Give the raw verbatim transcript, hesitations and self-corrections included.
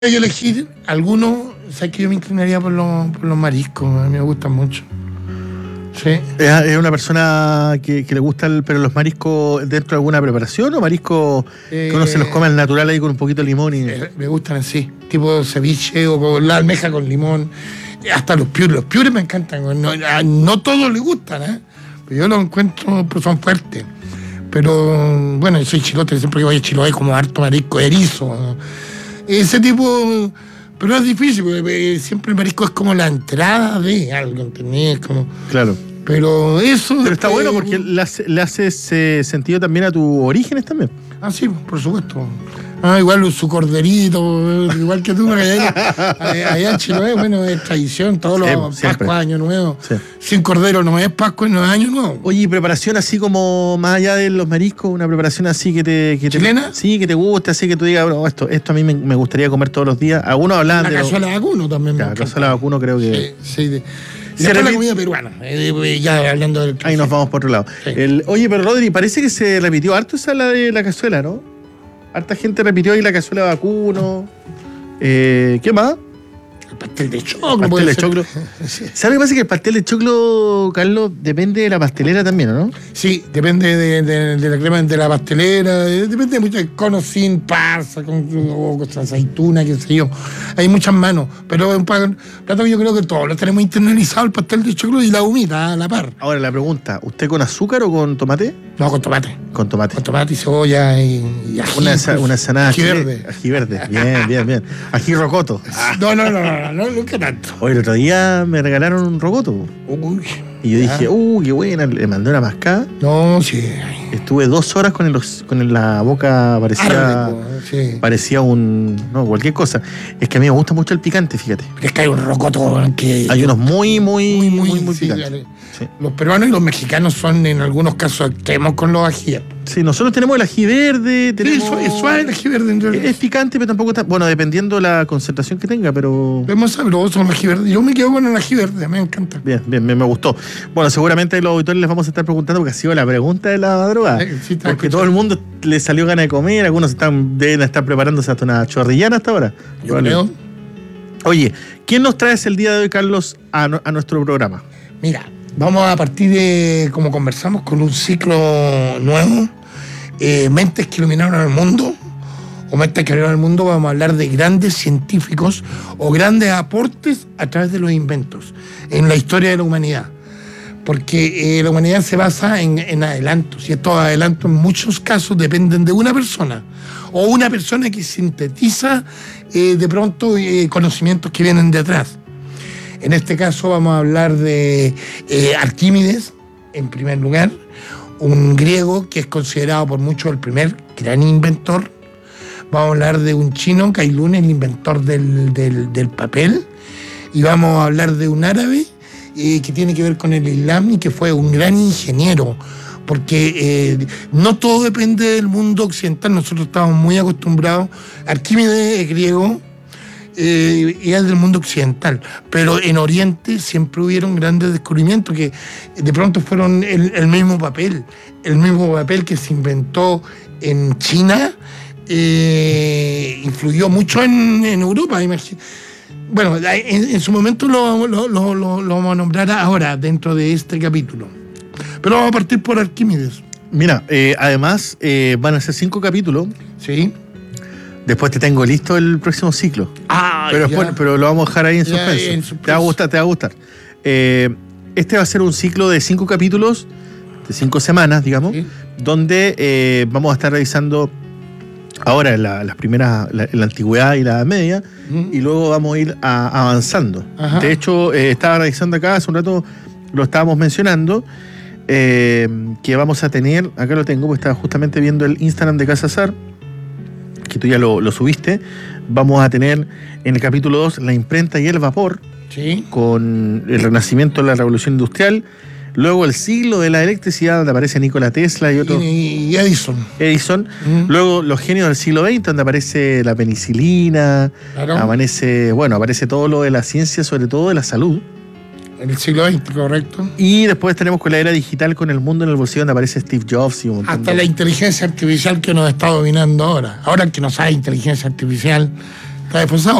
Yo elegir algunos, sabes que yo me inclinaría por los, por los mariscos, a mí me gustan mucho. Sí. ¿Es, es una persona que, que le gusta, el, pero los mariscos dentro de alguna preparación o mariscos eh, que uno se los come al natural ahí con un poquito de limón? Y... Eh, me gustan así, tipo ceviche o con la almeja con limón, hasta los piures, los piures me encantan, no, no todos les gustan, ¿eh? Pero yo los encuentro, pues son fuertes. Pero bueno, yo soy chilote, siempre que voy a Chiloé como harto marisco, erizo, ¿no? Ese tipo, pero es difícil, porque siempre el marisco es como la entrada de algo, ¿entendés? Como, claro. Pero eso... Pero está bueno porque le hace, le hace ese sentido también a tus orígenes también. Ah, sí, por supuesto. Ah, igual su corderito, igual que tú, allá, allá en Chiloé, bueno, es tradición, todos los sí, Pascua, Año Nuevo. Sí. Sin cordero no es Pascua, no es Año Nuevo. Oye, preparación así como más allá de los mariscos, una preparación así que te... Que ¿Chilena? Te, sí, que te guste, así que tú digas, bueno, esto, esto a mí me, me gustaría comer todos los días. Algunos hablan la de... La cazuela de vacuno también. La cazuela de vacuno creo que... Sí, sí. De, y después la comida peruana, eh, ya hablando del... Ahí nos vamos por otro lado. Sí. El, oye, pero Rodri, parece que se repitió harto esa la de la cazuela, ¿no? Harta gente repitió ahí la cazuela de vacuno. Eh, ¿Qué más? El pastel de choclo. El pastel de choclo. Sí. ¿Sabes lo que pasa? Que el pastel de choclo, Carlos, depende de la pastelera también, ¿no? Sí, depende de, de, de la crema de la pastelera, depende de muchas conos sin pasa, con, o con aceituna, qué sé yo. Hay muchas manos, pero es un plato que yo creo que todos lo tenemos internalizado, el pastel de choclo y la humita a la par. Ahora la pregunta, ¿usted con azúcar o con tomate? No, con tomate. Con tomate. Con tomate y cebolla y, y ají. Una, pues, una ensalada. Ají verde. Ají verde, bien, bien, bien. Ají rocoto. No, no, no, no, no, no, nunca tanto. Hoy el otro día me regalaron un rocoto. Uy. Y yo ya. dije, uh, qué buena, le mandé una mascada. No, sí. Estuve dos horas con, el, con la boca, parecía Arde, sí. parecía un... No, cualquier cosa. Es que a mí me gusta mucho el picante, fíjate. Pero es que hay un rocoto que... Hay unos muy, muy, muy, muy, muy sí, picantes. Sí. Los peruanos y los mexicanos son en algunos casos extremos con los ajíes. Sí, nosotros tenemos el ají verde. Tenemos... Sí, es suave el ají verde en realidad. Es picante, pero tampoco está... Bueno, dependiendo la concentración que tenga, pero... Es más sabroso el ají verde. Yo me quedo con el ají verde, me encanta. Bien, bien, me, me gustó. Bueno, seguramente a los auditores les vamos a estar preguntando porque ha sido la pregunta de la madrugada. Sí, sí, porque escuchando. Todo el mundo le salió ganas de comer, algunos están, deben estar preparándose hasta una chorrillana hasta ahora. Yo creo. Oye, ¿quién nos traes el día de hoy, Carlos, a, no, a nuestro programa? Mira, vamos a partir de, como conversamos, con un ciclo nuevo, eh, Mentes que iluminaron al mundo, o Mentes que iluminaron al mundo. Vamos a hablar de grandes científicos o grandes aportes a través de los inventos en la historia de la humanidad. Porque eh, la humanidad se basa en, en adelantos, y estos adelantos en muchos casos dependen de una persona, o una persona que sintetiza eh, de pronto eh, conocimientos que vienen de atrás. En este caso vamos a hablar de eh, Arquímedes, en primer lugar, un griego que es considerado por muchos el primer gran inventor. Vamos a hablar de un chino, Kai Lun, el inventor del, del, del papel. Y vamos a hablar de un árabe eh, que tiene que ver con el Islam y que fue un gran ingeniero. Porque eh, no todo depende del mundo occidental, nosotros estamos muy acostumbrados. Arquímedes es griego, Eh, y es del mundo occidental, pero en Oriente siempre hubieron grandes descubrimientos que de pronto fueron el, el mismo papel, el mismo papel que se inventó en China, eh, influyó mucho en, en Europa, imagínate. Bueno, en, en su momento lo, lo, lo, lo, lo vamos a nombrar ahora dentro de este capítulo, pero vamos a partir por Arquímedes. Mira, eh, además eh, van a ser cinco capítulos. Sí. Después te tengo listo el próximo ciclo. Ah, pero, después, pero lo vamos a dejar ahí en suspenso. En te va a gustar, te va a gustar. Eh, este va a ser un ciclo de cinco capítulos, de cinco semanas, digamos, sí. donde eh, vamos a estar revisando ahora la, las primeras, la, la antigüedad y la edad media, uh-huh. y luego vamos a ir a, avanzando. Ajá. De hecho, eh, estaba revisando acá, hace un rato lo estábamos mencionando, eh, que vamos a tener, acá lo tengo, porque estaba justamente viendo el Instagram de Casazar, que tú ya lo, lo subiste. Vamos a tener en el capítulo dos la imprenta y el vapor, sí. con el renacimiento de la revolución industrial, luego el siglo de la electricidad, donde aparece Nikola Tesla y otros. Y Edison. Edison. Mm. Luego los genios del siglo veinte, donde aparece la penicilina, claro. aparece, bueno, aparece todo lo de la ciencia, sobre todo de la salud. En el siglo veinte, correcto. Y después tenemos con la era digital, con el mundo en el bolsillo, donde aparece Steve Jobs y un montón Hasta de... la inteligencia artificial que nos está dominando ahora. Ahora que no sabe inteligencia artificial, Está desfasado.